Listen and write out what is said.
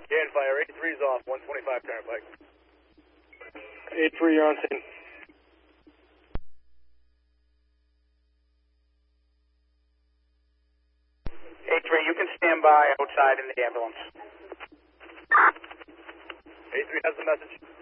Can fire, 83's off, 125 Turnpike. 83, you're on scene. 83, you can stand by outside in the ambulance. 83 has the message.